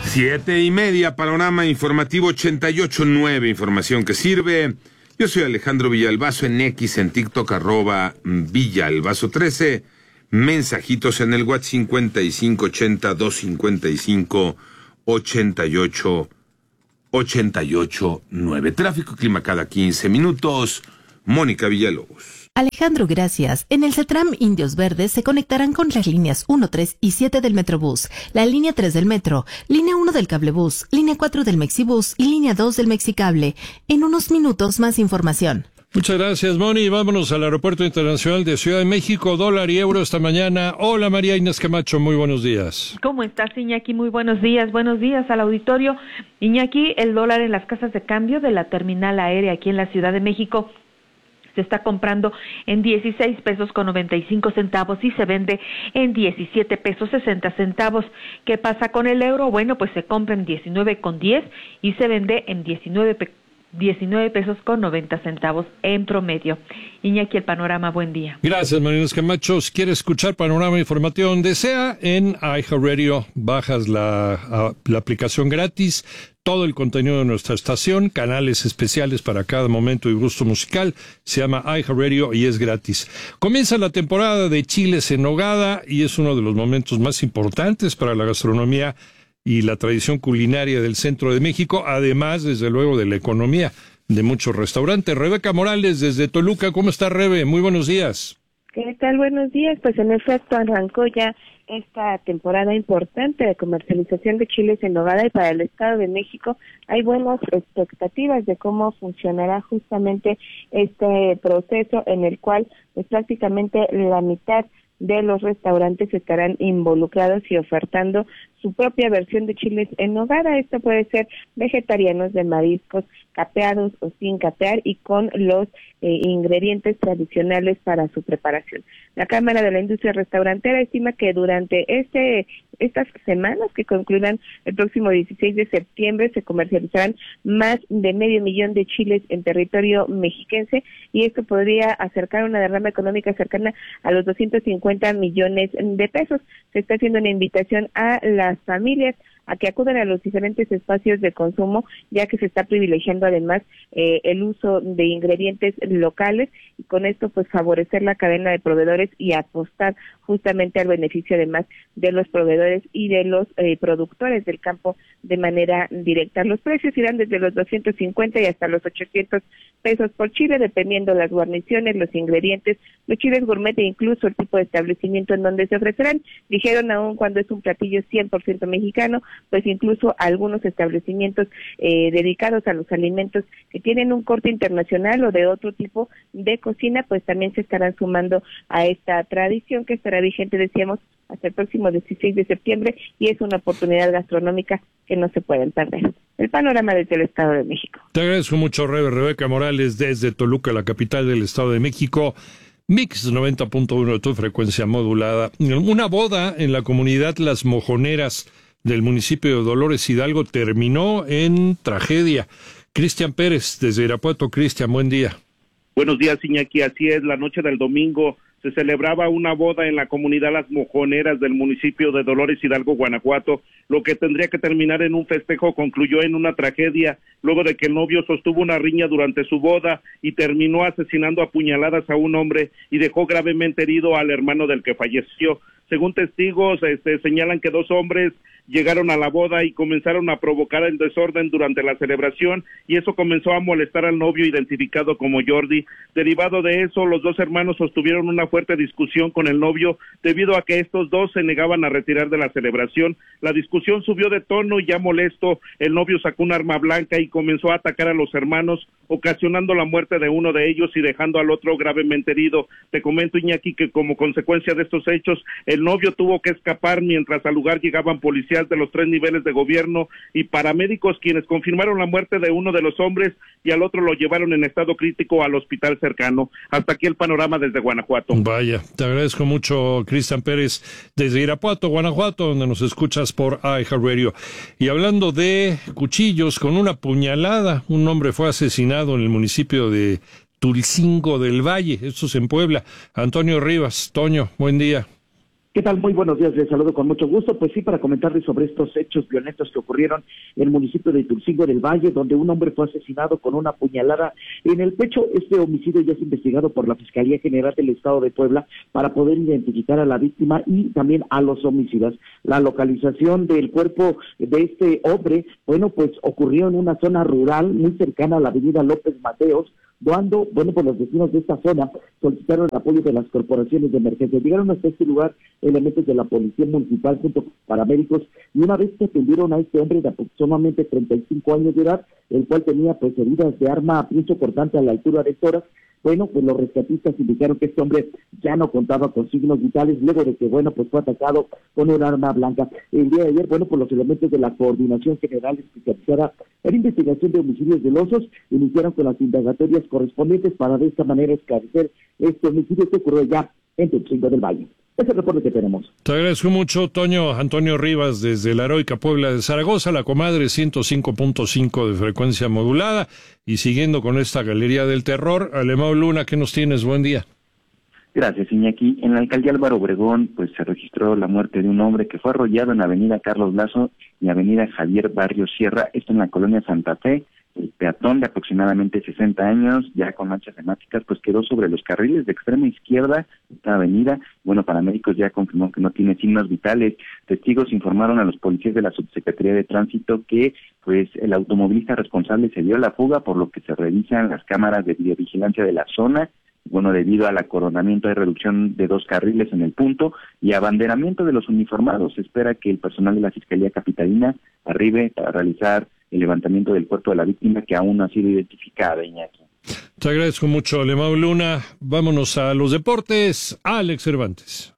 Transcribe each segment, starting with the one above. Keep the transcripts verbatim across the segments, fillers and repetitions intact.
Siete y media, panorama informativo ochenta y ocho punto nueve, información que sirve. Yo soy Alejandro Villalbazo, en X, en TikTok, arroba Villalbazo trece. Mensajitos en el WhatsApp cincuenta y cinco ochenta, doscientos cincuenta y cinco, ochenta y ocho, ochenta y ocho nueve. Tráfico y clima cada quince minutos. Mónica Villalobos. Alejandro, gracias. En el CETRAM Indios Verdes se conectarán con las líneas uno, tres y siete del Metrobús, la línea tres del Metro, línea uno del Cablebús, línea cuatro del Mexibús y línea dos del Mexicable. En unos minutos más información. Muchas gracias, Moni. Vámonos al Aeropuerto Internacional de Ciudad de México, dólar y euro esta mañana. Hola, María Inés Camacho, muy buenos días. ¿Cómo estás, Iñaki? Muy buenos días. Buenos días al auditorio. Iñaki, el dólar en las casas de cambio de la terminal aérea aquí en la Ciudad de México se está comprando en dieciséis pesos con noventa y cinco centavos y se vende en diecisiete pesos sesenta centavos. ¿Qué pasa con el euro? Bueno, pues se compra en diecinueve con diez y se vende en diecinueve pesos con noventa centavos en promedio. Iñaki, el panorama, buen día. Gracias, María Inés Camacho. Si quieres escuchar panorama informativo donde sea, en iHeartRadio bajas la, la aplicación gratis. Todo el contenido de nuestra estación, canales especiales para cada momento y gusto musical, se llama iHeartRadio y es gratis. Comienza la temporada de chiles en nogada y es uno de los momentos más importantes para la gastronomía y la tradición culinaria del centro de México, además, desde luego, de la economía de muchos restaurantes. Rebeca Morales, desde Toluca. ¿Cómo está, Rebe? Muy buenos días. ¿Qué tal? Buenos días. Pues en efecto arrancó ya esta temporada importante de comercialización de chiles en nogada y para el Estado de México hay buenas expectativas de cómo funcionará justamente este proceso en el cual pues prácticamente la mitad de los restaurantes estarán involucrados y ofertando su propia versión de chiles en nogada. Esto puede ser vegetarianos, de mariscos, capeados o sin capear y con los eh, ingredientes tradicionales para su preparación. La Cámara de la Industria Restaurantera estima que durante este estas semanas que concluirán el próximo dieciséis de septiembre se comercializarán más de medio millón de chiles en territorio mexiquense y esto podría acercar una derrama económica cercana a los doscientos cincuenta millones de pesos. Se está haciendo una invitación a las familias a que acudan a los diferentes espacios de consumo, ya que se está privilegiando además eh, el uso de ingredientes locales y con esto pues favorecer la cadena de proveedores y apostar justamente al beneficio además de los proveedores y de los eh, productores del campo de manera directa. Los precios irán desde los doscientos cincuenta y hasta los ochocientos pesos por chile, dependiendo las guarniciones, los ingredientes, los chiles gourmet e incluso el tipo de establecimiento en donde se ofrecerán. Dijeron aún cuando es un platillo cien por ciento mexicano, pues incluso algunos establecimientos eh, dedicados a los alimentos que tienen un corte internacional o de otro tipo de cocina, pues también se estarán sumando a esta tradición que estará vigente, decíamos, hasta el próximo dieciséis de septiembre y es una oportunidad gastronómica que no se pueden perder. El panorama desde el Estado de México. Te agradezco mucho, Rebe. Rebeca Morales, desde Toluca, la capital del Estado de México. Mix noventa punto uno de tu frecuencia modulada. Una boda en la comunidad Las Mojoneras del municipio de Dolores Hidalgo terminó en tragedia. Cristian Pérez, desde Irapuato. Cristian, buen día. Buenos días, Iñaki. Así es, la noche del domingo se celebraba una boda en la comunidad Las Mojoneras del municipio de Dolores Hidalgo, Guanajuato. Lo que tendría que terminar en un festejo concluyó en una tragedia, luego de que el novio sostuvo una riña durante su boda y terminó asesinando a puñaladas a un hombre y dejó gravemente herido al hermano del que falleció. Según testigos, este, señalan que dos hombres llegaron a la boda y comenzaron a provocar el desorden durante la celebración y eso comenzó a molestar al novio identificado como Jordi. Derivado de eso, los dos hermanos sostuvieron una fuerte discusión con el novio debido a que estos dos se negaban a retirar de la celebración. La discusión subió de tono y ya molesto, el novio sacó un arma blanca y comenzó a atacar a los hermanos, ocasionando la muerte de uno de ellos y dejando al otro gravemente herido. Te comento, Iñaki, que como consecuencia de estos hechos, el novio tuvo que escapar mientras al lugar llegaban policías de los tres niveles de gobierno y paramédicos quienes confirmaron la muerte de uno de los hombres y al otro lo llevaron en estado crítico al hospital cercano. Hasta aquí el panorama desde Guanajuato. Vaya, te agradezco mucho, Cristian Pérez, desde Irapuato, Guanajuato, donde nos escuchas por iHeartRadio. Y hablando de cuchillos, con una puñalada, un hombre fue asesinado en el municipio de Tulcingo del Valle, esto es en Puebla. Antonio Rivas, Toño, buen día. ¿Qué tal? Muy buenos días, les saludo con mucho gusto. Pues sí, para comentarles sobre estos hechos violentos que ocurrieron en el municipio de Ituancingo del Valle, donde un hombre fue asesinado con una puñalada en el pecho. Este homicidio ya es investigado por la Fiscalía General del Estado de Puebla para poder identificar a la víctima y también a los homicidas. La localización del cuerpo de este hombre, bueno, pues ocurrió en una zona rural muy cercana a la avenida López Mateos, cuando, bueno, pues los vecinos de esta zona solicitaron el apoyo de las corporaciones de emergencia. Llegaron hasta este lugar elementos de la Policía Municipal junto con paramédicos, y una vez que atendieron a este hombre de aproximadamente treinta y cinco años de edad, el cual tenía pues heridas de arma a punzo cortante a la altura de tórax, bueno, pues los rescatistas indicaron que este hombre ya no contaba con signos vitales luego de que, bueno, pues fue atacado con un arma blanca. El día de ayer, bueno, pues los elementos de la Coordinación General Especializada en Investigación de Homicidios dolosos iniciaron con las indagatorias correspondientes para de esta manera esclarecer este homicidio que ocurrió ya en Ituancingo del Valle. Ese es el reporte que tenemos. Te agradezco mucho, Toño. Antonio Rivas, desde la heroica Puebla de Zaragoza, la comadre ciento cinco punto cinco de frecuencia modulada. Y siguiendo con esta galería del terror, Alemão Luna, ¿qué nos tienes? Buen día. Gracias, Iñaki. En la alcaldía Álvaro Obregón, pues se registró la muerte de un hombre que fue arrollado en avenida Carlos Lazo y avenida Javier Barrio Sierra, esto en la colonia Santa Fe. El peatón de aproximadamente sesenta años, ya con manchas hemáticas, pues quedó sobre los carriles de extrema izquierda de esta avenida. Bueno, paramédicos ya confirmó que no tiene signos vitales. Testigos informaron a los policías de la Subsecretaría de Tránsito que pues el automovilista responsable se dio a la fuga, por lo que se revisan las cámaras de videovigilancia de la zona. Bueno, debido al acoronamiento hay reducción de dos carriles en el punto y abanderamiento de los uniformados. Se espera que el personal de la Fiscalía Capitalina arribe para realizar el levantamiento del cuerpo de la víctima, que aún no ha sido identificada, Iñaki. Te agradezco mucho, Alemão Luna. Vámonos a los deportes. Alex Cervantes.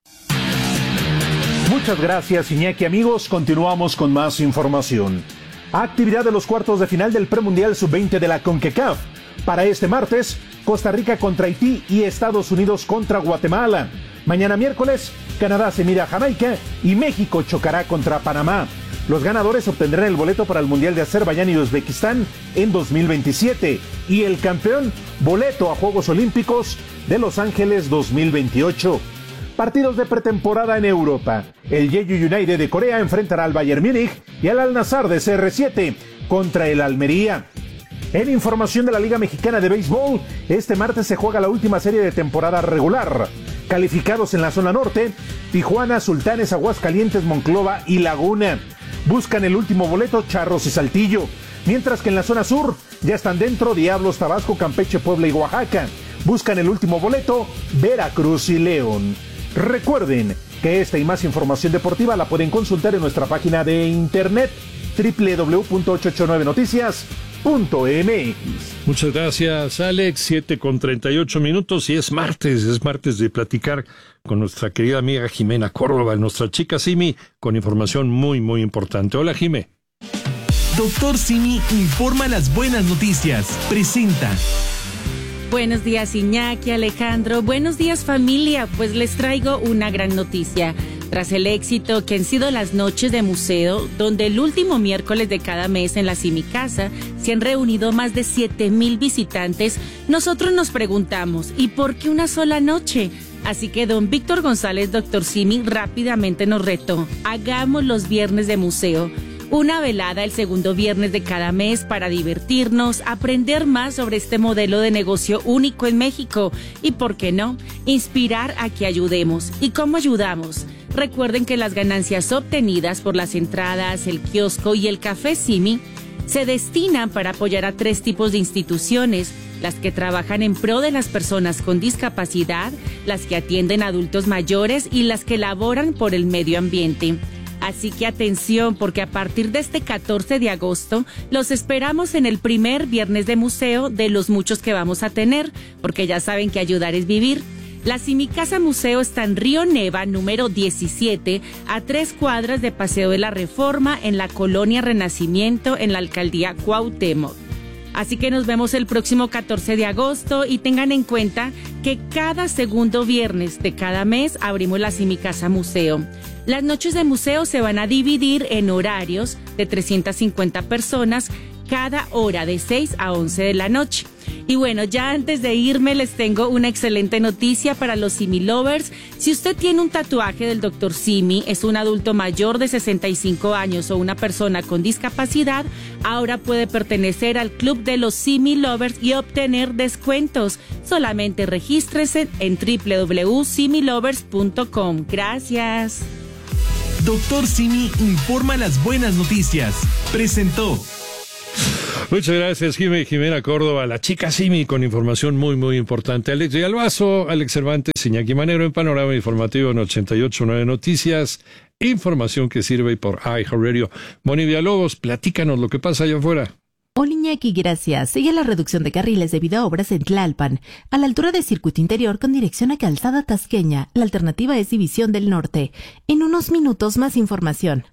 Muchas gracias, Iñaki. Amigos, continuamos con más información. Actividad de los cuartos de final del premundial sub veinte de la CONCACAF. Para este martes, Costa Rica contra Haití y Estados Unidos contra Guatemala. Mañana miércoles, Canadá se mide a Jamaica y México chocará contra Panamá. Los ganadores obtendrán el boleto para el Mundial de Azerbaiyán y Uzbekistán en dos mil veintisiete y el campeón, boleto a Juegos Olímpicos de Los Ángeles dos mil veintiocho. Partidos de pretemporada en Europa. El Jeju United de Corea enfrentará al Bayern Múnich y al Al Nassr de C R siete contra el Almería. En información de la Liga Mexicana de Béisbol, este martes se juega la última serie de temporada regular. Calificados en la zona norte, Tijuana, Sultanes, Aguascalientes, Monclova y Laguna. Buscan el último boleto Charros y Saltillo, mientras que en la zona sur ya están dentro Diablos, Tabasco, Campeche, Puebla y Oaxaca. Buscan el último boleto Veracruz y León. Recuerden que esta y más información deportiva la pueden consultar en nuestra página de internet doble u doble u doble u punto ochocientos ochenta y nueve noticias punto m x. Muchas gracias, Alex. siete con treinta y ocho minutos y es martes, es martes de platicar con nuestra querida amiga Jimena Córdoba, nuestra chica Simi, con información muy, muy importante. Hola, Jimé. Doctor Simi informa las buenas noticias. Presenta. Buenos días, Iñaki, Alejandro. Buenos días, familia. Pues les traigo una gran noticia. Tras el éxito que han sido las noches de museo, donde el último miércoles de cada mes en la Simi Casa se han reunido más de siete mil visitantes, nosotros nos preguntamos, ¿y por qué una sola noche? Así que don Víctor González, doctor Simi, rápidamente nos retó. Hagamos los viernes de museo. Una velada el segundo viernes de cada mes para divertirnos, aprender más sobre este modelo de negocio único en México y, ¿por qué no?, inspirar a que ayudemos. ¿Y cómo ayudamos? Recuerden que las ganancias obtenidas por las entradas, el kiosco y el café Simi se destinan para apoyar a tres tipos de instituciones: las que trabajan en pro de las personas con discapacidad, las que atienden a adultos mayores y las que laboran por el medio ambiente. Así que atención, porque a partir de este catorce de agosto los esperamos en el primer viernes de museo de los muchos que vamos a tener, porque ya saben que ayudar es vivir. La Simi Casa Museo está en Río Neva, número diecisiete, a tres cuadras de Paseo de la Reforma, en la colonia Renacimiento, en la alcaldía Cuauhtémoc. Así que nos vemos el próximo catorce de agosto y tengan en cuenta que cada segundo viernes de cada mes abrimos la Simi Casa Museo. Las noches de museo se van a dividir en horarios de trescientas cincuenta personas cada hora de seis a once de la noche. Y bueno, ya antes de irme les tengo una excelente noticia para los Simi Lovers. Si usted tiene un tatuaje del doctor Simi, es un adulto mayor de sesenta y cinco años o una persona con discapacidad, ahora puede pertenecer al club de los Simi Lovers y obtener descuentos. Solamente regístrese en doble u doble u doble u punto simi lovers punto com. Gracias. Doctor Simi informa las buenas noticias. Presentó. Muchas gracias, Jimé, Jimena Córdoba, la chica Simi, con información muy, muy importante. Alex Villalbazo, Alex Cervantes, Iñaki Manero, en Panorama Informativo en ochenta y ocho punto nueve Noticias. Información que sirve por iHeartRadio. Moni Villalobos, platícanos lo que pasa allá afuera. Hola Iñaki, gracias. Sigue la reducción de carriles debido a obras en Tlalpan, a la altura del circuito interior con dirección a Calzada Tasqueña. La alternativa es División del Norte. En unos minutos más información.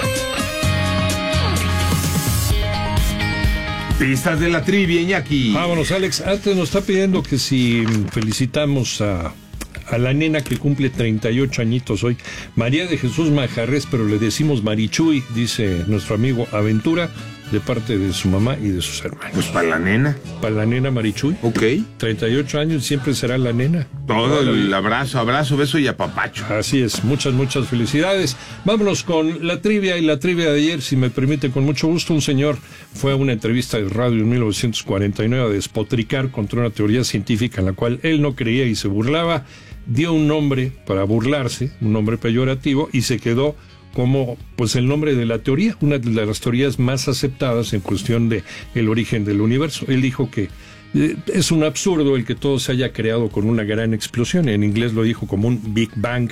Pistas de la trivia, Iñaki. Vámonos, Alex. Antes nos está pidiendo que si felicitamos a, a la nena que cumple treinta y ocho añitos hoy, María de Jesús Majarres, pero le decimos Marichuy, dice nuestro amigo Aventura, de parte de su mamá y de sus hermanos. Pues para la nena. Para la nena Marichuy. Ok. treinta y ocho años, siempre será la nena. Todo el abrazo, abrazo, beso y apapacho. Así es, muchas, muchas felicidades. Vámonos con la trivia, y la trivia de ayer, si me permite, con mucho gusto. Un señor fue a una entrevista de radio en mil novecientos cuarenta y nueve a despotricar contra una teoría científica en la cual él no creía y se burlaba. Dio un nombre para burlarse, un nombre peyorativo, y se quedó como pues el nombre de la teoría, una de las teorías más aceptadas en cuestión de el origen del universo. Él dijo que eh, es un absurdo el que todo se haya creado con una gran explosión. En inglés lo dijo como un Big Bang.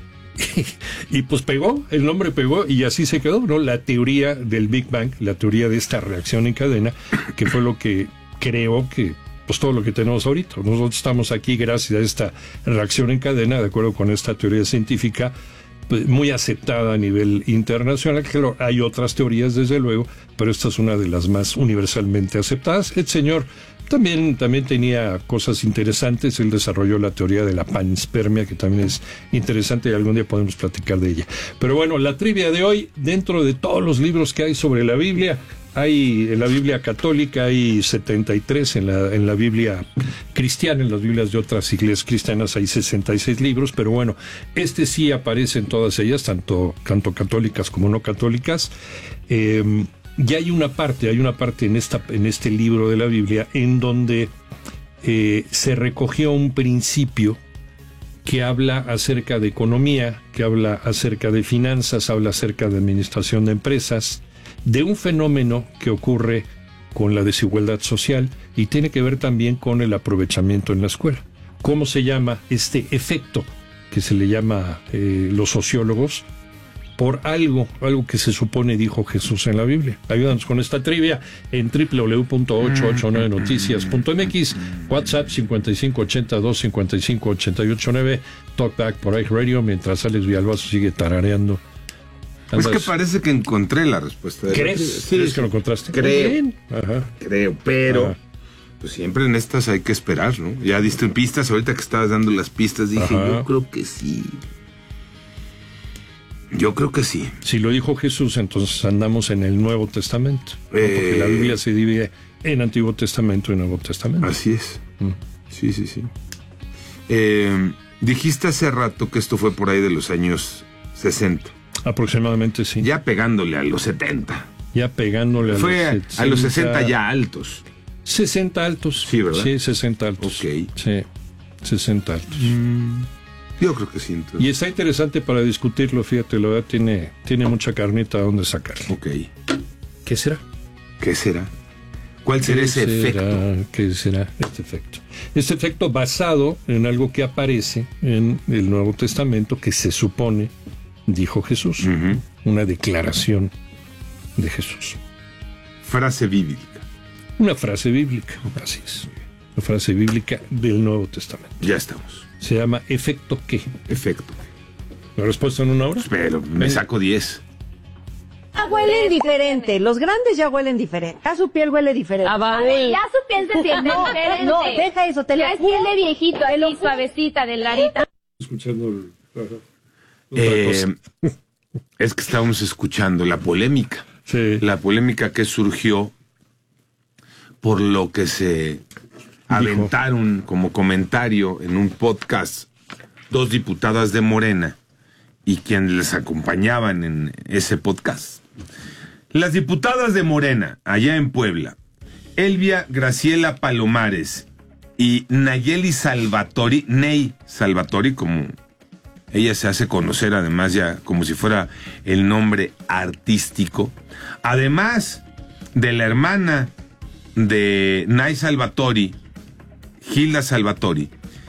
Y pues pegó, el nombre pegó y así se quedó, ¿no? La teoría del Big Bang, la teoría de esta reacción en cadena, que fue lo que creó que pues todo lo que tenemos ahorita. Nosotros estamos aquí gracias a esta reacción en cadena, de acuerdo con esta teoría científica, muy aceptada a nivel internacional. Claro, hay otras teorías desde luego, pero esta es una de las más universalmente aceptadas. El señor también, también tenía cosas interesantes. Él desarrolló la teoría de la panspermia, que también es interesante y algún día podemos platicar de ella. Pero bueno, la trivia de hoy, dentro de todos los libros que hay sobre la Biblia, hay en la Biblia católica hay setenta y tres, en la en la Biblia cristiana, en las Biblias de otras iglesias cristianas hay sesenta y seis libros, pero bueno, este sí aparece en todas ellas, tanto, tanto católicas como no católicas. Eh, y hay una parte, hay una parte en esta en este libro de la Biblia en donde eh, se recogió un principio que habla acerca de economía, que habla acerca de finanzas, habla acerca de administración de empresas, de un fenómeno que ocurre con la desigualdad social y tiene que ver también con el aprovechamiento en la escuela. ¿Cómo se llama este efecto que se le llama eh, los sociólogos? Por algo, algo que se supone dijo Jesús en la Biblia. Ayúdanos con esta trivia en doble u doble u doble u punto ochocientos ochenta y nueve noticias punto m x, WhatsApp cincuenta y cinco ochenta y dos cincuenta y cinco ochenta y ocho nueve, Talkback por iHeartRadio, mientras Alex Villalbazo sigue tarareando. Pues que parece que encontré la respuesta. De ¿Crees? La sí, ¿Crees sí, que lo encontraste? Creo. Ajá. Creo, pero Ajá. pues siempre en estas hay que esperar, ¿no? Ya diste pistas, ahorita que estabas dando las pistas dije, Ajá. yo creo que sí. Yo creo que sí. Si lo dijo Jesús, entonces andamos en el Nuevo Testamento, ¿no? Eh... Porque la Biblia se divide en Antiguo Testamento y Nuevo Testamento. Así es. Mm. Sí, sí, sí. Eh, dijiste hace rato que esto fue por ahí de los años sesenta. Aproximadamente, sí. Ya pegándole a los setenta. Ya pegándole a Fue los a, sesenta. a los sesenta ya altos. sesenta altos. Sí, ¿verdad? Sí, sesenta altos. Ok. Sí, sesenta altos. Mm, yo creo que sí. Entonces. Y está interesante para discutirlo, fíjate, la verdad tiene, tiene mucha carnita a donde sacar. Ok. ¿Qué será? ¿Qué será? ¿Cuál será ¿Qué ese será? efecto? ¿Qué será este efecto? Este efecto basado en algo que aparece en el Nuevo Testamento que se supone dijo Jesús. Uh-huh. Una declaración de Jesús. Frase bíblica. Una frase bíblica, así es. Una frase bíblica del Nuevo Testamento. Ya estamos. Se llama ¿efecto qué? Efecto. ¿La respuesta en una hora? Pero me saco diez. Ya huelen diferente, los grandes ya huelen diferente. Ya su piel huele diferente. A ver, ya su piel se siente no, diferente. no, deja eso, te ya lo es piel de viejito, ahí suavecita, delgadita. Escuchando el... Eh, es que estábamos escuchando la polémica. Sí. La polémica que surgió por lo que se aventaron como comentario en un podcast dos diputadas de Morena y quienes les acompañaban en ese podcast. Las diputadas de Morena, allá en Puebla, Elvia Graciela Palomares y Nayeli Salvatori, Ney Salvatori, como ella se hace conocer, además ya como si fuera el nombre artístico, además de la hermana de Nay Salvatori, Gilda Salvatori.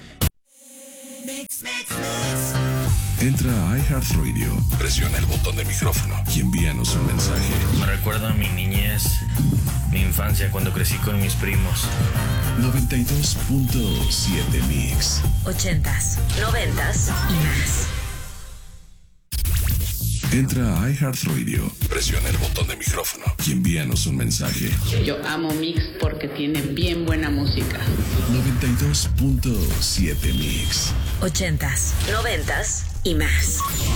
Entra a iHeartRadio, presiona el botón de micrófono y envíanos un mensaje. Me recuerda a mi niñez, mi infancia cuando crecí con mis primos. noventa y dos punto siete Mix. Ochentas, noventas y más. Entra a iHeartRadio, presiona el botón de micrófono y envíanos un mensaje. Yo amo Mix porque tiene bien buena música. noventa y dos punto siete Mix. Ochentas, noventas y más.